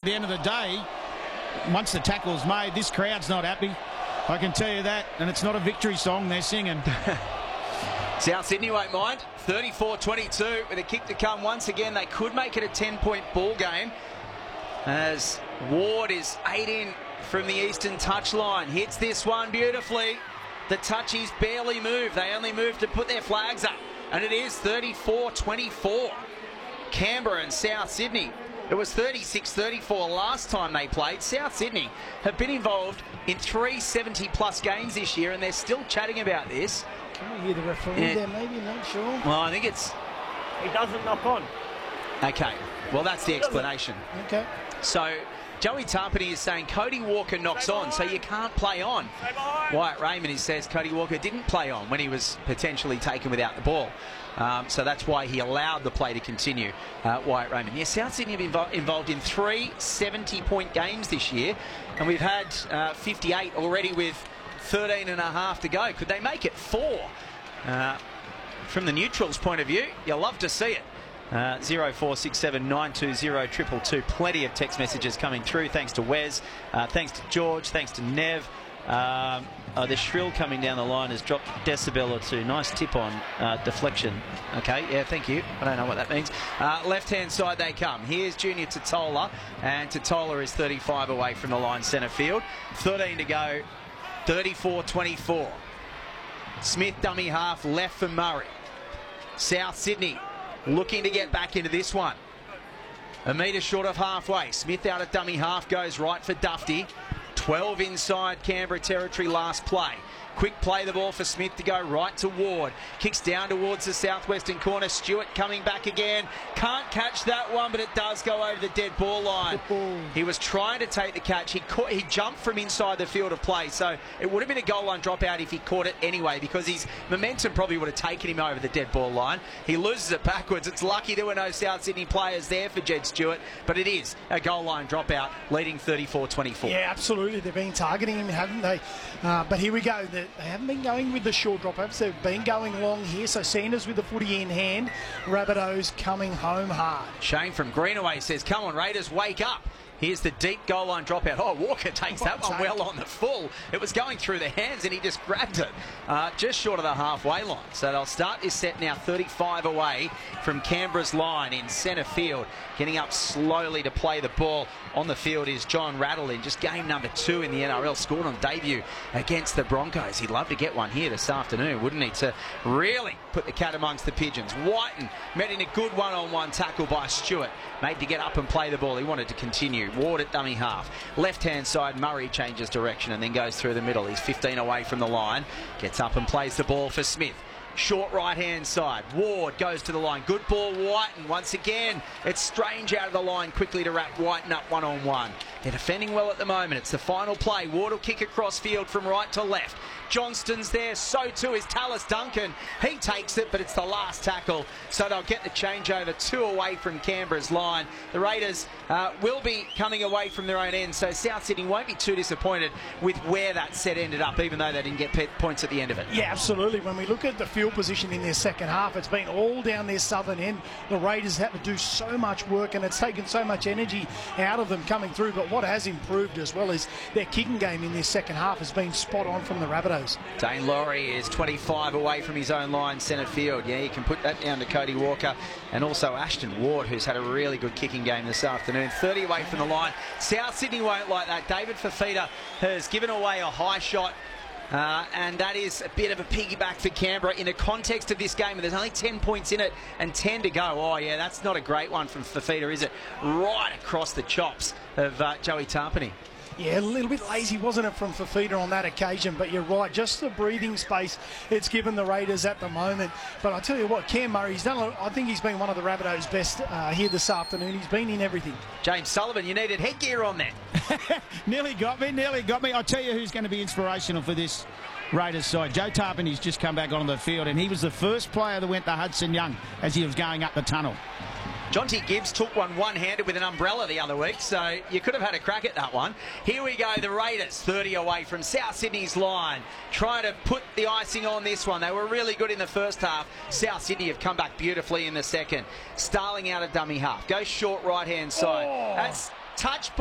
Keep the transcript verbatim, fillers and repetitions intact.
the end of the day, once the tackle's made, this crowd's not happy. I can tell you that. And it's not a victory song they're singing. South Sydney won't mind. thirty-four twenty-two with a kick to come once again. They could make it a ten-point ball game as Ward is eight in from the eastern touchline. Hits this one beautifully. The touchies barely move. They only move to put their flags up. And it is thirty-four twenty-four. Canberra and South Sydney. It was thirty-six thirty-four last time they played. South Sydney have been involved in three seventy plus games this year, and they're still chatting about this. Can we hear the referee Yeah. there? Maybe, not sure. Well, I think it's... He doesn't knock on. Okay, well, that's the explanation. Okay. So, Joey Tarpany is saying Cody Walker knocks on, so you can't play on. Wyatt Raymond he says Cody Walker didn't play on when he was potentially taken without the ball. Um, so that's why he allowed the play to continue, uh, Wyatt Raymond. Yeah, South Sydney have been invo involved in three seventy-point games this year, and we've had uh, fifty-eight already with thirteen and a half to go. Could they make it four? Uh, from the neutrals' point of view, you'll love to see it. Uh, zero four six seven nine two zero two two two. Plenty of text messages coming through. Thanks to Wes. Uh, thanks to George. Thanks to Nev. Um, oh, the shrill coming down the line has dropped a decibel or two. Nice tip on uh, deflection. Okay, yeah, thank you. I don't know what that means. Uh, left-hand side they come. Here's Junior Totola, and Totola is thirty-five away from the line centre field. thirteen to go. thirty-four twenty-four. Smith dummy half left for Murray. South Sydney looking to get back into this one. A metre short of halfway. Smith out of dummy half goes right for Dufty. twelve inside Canberra territory last play. Quick play the ball for Smith to go right to Ward. Kicks down towards the southwestern corner. Stewart coming back again. Can't catch that one, but it does go over the dead ball line. He was trying to take the catch. He caught, he jumped from inside the field of play, so it would have been a goal line dropout if he caught it anyway, because his momentum probably would have taken him over the dead ball line. He loses it backwards. It's lucky there were no South Sydney players there for Jed Stewart, but it is a goal line dropout, leading thirty-four twenty-four. Yeah, absolutely. They've been targeting him, haven't they? Uh, but here we go. The, They haven't been going with the short drop-ups. They've been going long here. So Sanders with the footy in hand. Rabbitohs coming home hard. Shane from Greenaway says, come on, Raiders, wake up. Here's the deep goal line dropout. Oh, Walker takes that one well on the full. It was going through the hands and he just grabbed it uh, just short of the halfway line. So they'll start this set now thirty-five away from Canberra's line in centre field. Getting up slowly to play the ball on the field is John Rattle in just game number two in the N R L. Scored on debut against the Broncos. He'd love to get one here this afternoon, wouldn't he, to really put the cat amongst the pigeons. Whiten met in a good one-on-one tackle by Stewart. Made to get up and play the ball. He wanted to continue. Ward at dummy half. Left-hand side, Murray changes direction and then goes through the middle. He's fifteen away from the line. Gets up and plays the ball for Smith. Short right-hand side. Ward goes to the line. Good ball, Whiten. Once again, it's Strange out of the line quickly to wrap Whiten up one-on-one. They're defending well at the moment. It's the final play. Ward will kick across field from right to left. Johnston's there, so too is Tallis Duncan. He takes it, but it's the last tackle, so they'll get the changeover two away from Canberra's line. The Raiders uh, will be coming away from their own end, so South Sydney won't be too disappointed with where that set ended up, even though they didn't get points at the end of it. Yeah, absolutely. When we look at the field position in their second half, it's been all down their southern end. The Raiders had to do so much work, and it's taken so much energy out of them coming through, but what has improved as well is their kicking game in their second half has been spot on from the Rabbitohs. Dane Laurie is twenty-five away from his own line centre field. Yeah, you can put that down to Cody Walker and also Ashton Ward, who's had a really good kicking game this afternoon. thirty away from the line. South Sydney won't like that. David Fafita has given away a high shot. Uh, and that is a bit of a piggyback for Canberra in the context of this game. And there's only ten points in it and ten to go. Oh, yeah, that's not a great one from Fafita, is it? Right across the chops of uh, Joey Tarpany. Yeah, a little bit lazy, wasn't it, from Fafita on that occasion? But you're right, just the breathing space it's given the Raiders at the moment. But I tell you what, Cam Murray's done. I think he's been one of the Rabbitohs' best uh, here this afternoon. He's been in everything. James Sullivan, you needed headgear on there. Nearly got me, nearly got me. I'll tell you who's going to be inspirational for this Raiders side. Joe Tarpany's just come back onto the field, and he was the first player that went to Hudson Young as he was going up the tunnel. Jonty Gibbs took one one-handed with an umbrella the other week, so you could have had a crack at that one. Here we go, the Raiders, thirty away from South Sydney's line, trying to put the icing on this one. They were really good in the first half. South Sydney have come back beautifully in the second. Starling out of dummy half. Goes short right-hand side. Oh. That's touch